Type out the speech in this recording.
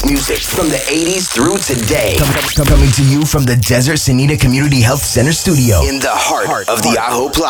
hottest music from the 80s through today. Coming to you from the Desert Sinita Community Health Center studio in the heart of the Ajo Playa.